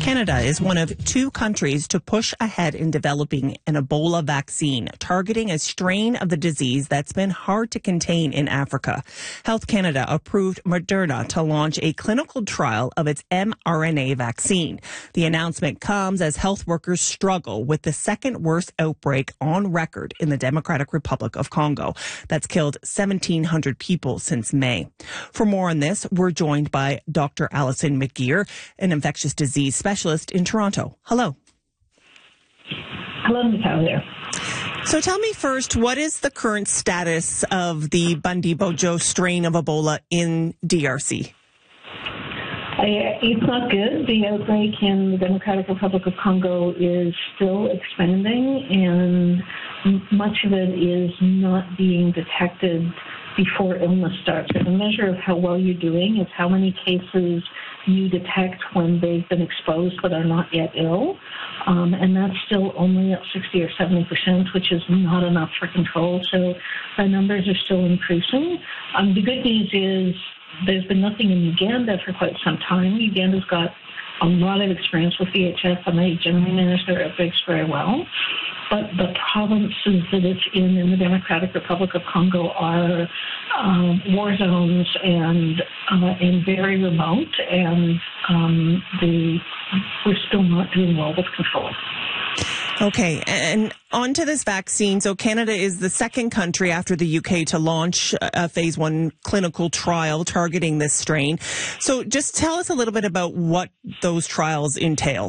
Canada is one of 2 countries to push ahead in developing an Ebola vaccine targeting a strain of the disease that's been hard to contain in Africa. Health Canada approved Moderna to launch a clinical trial of its mRNA vaccine. The announcement comes as health workers struggle with the second worst outbreak on record in the Democratic Republic of Congo that's killed 1,700 people since May. For more on this, we're joined by Dr. Alison McGeer, an infectious disease specialist in Toronto. Hello. Hello, Natalia. So tell me first, what is the current status of the Bundibugyo strain of Ebola in DRC? It's not good. The outbreak in the Democratic Republic of Congo is still expanding, and much of it is not being detected before illness starts. The measure of how well you're doing is how many cases you detect when they've been exposed but are not yet ill. And that's still only at 60 or 70%, which is not enough for control. So the numbers are still increasing. The good news is there's been nothing in Uganda for quite some time. Uganda's got a lot of experience with VHF, and they generally manage their outbreaks very well. But the provinces that it's in the Democratic Republic of Congo are war zones and very remote, and we're still not doing well with control. Okay, and on to this vaccine. So Canada is the second country after the UK to launch a phase 1 clinical trial targeting this strain. So just tell us a little bit about what those trials entail.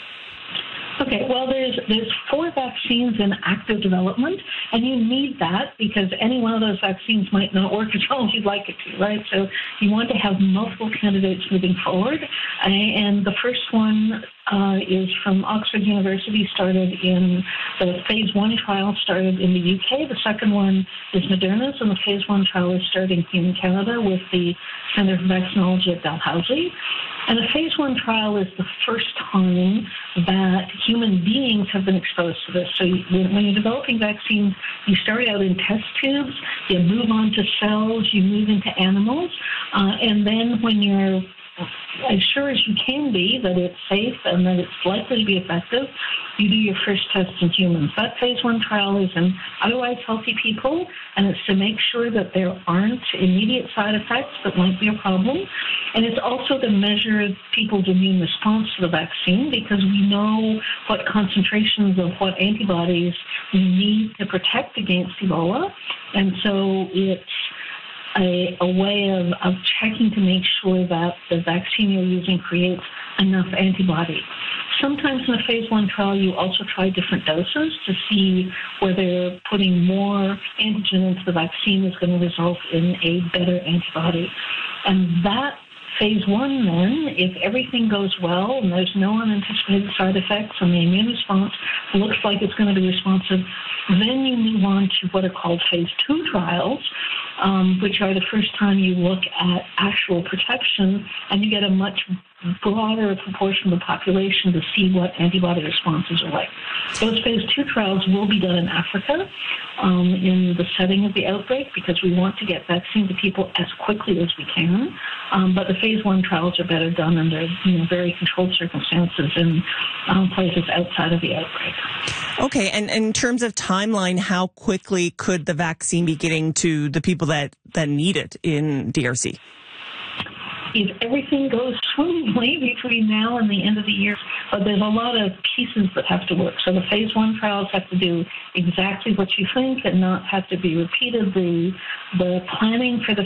Okay, well, there's 4 vaccines in active development, and you need that because any one of those vaccines might not work as well as you'd like it to, right? So you want to have multiple candidates moving forward, and the first one is from Oxford University, started in the phase 1 trial started in the UK. The second one is Moderna's, and the phase 1 trial is starting here in Canada with the Centre for Vaccinology at Dalhousie. And the phase 1 trial is the first time that human beings have been exposed to this. So when you're developing vaccines, you start out in test tubes, you move on to cells, you move into animals, and then when you're as sure as you can be that it's safe and that it's likely to be effective, you do your first test in humans. That phase 1 trial is in otherwise healthy people, and it's to make sure that there aren't immediate side effects that might be a problem. And it's also to measure people's immune response to the vaccine, because we know what concentrations of what antibodies we need to protect against Ebola. And so it's a way of checking to make sure that the vaccine you're using creates enough antibody. Sometimes in a phase 1 trial, you also try different doses to see whether putting more antigen into the vaccine is going to result in a better antibody. And that phase 1 then, if everything goes well and there's no unanticipated side effects and the immune response looks like it's going to be responsive, then you move on to what are called phase 2 trials, which are the first time you look at actual protection, and you get a much broader proportion of the population to see what antibody responses are like. Those phase 2 trials will be done in Africa in the setting of the outbreak, because we want to get vaccine to people as quickly as we can. But the phase 1 trials are better done under very controlled circumstances in places outside of the outbreak. Okay, and in terms of timeline, how quickly could the vaccine be getting to the people that need it in DRC? If everything goes smoothly between now and the end of the year, but there's a lot of pieces that have to work. So the phase 1 trials have to do exactly what you think and not have to be repeated. The planning for the